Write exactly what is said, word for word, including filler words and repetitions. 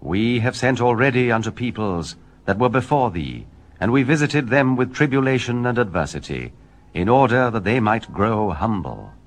We have sent already unto peoples that were before thee, and we visited them with tribulation and adversity, in order that they might grow humble.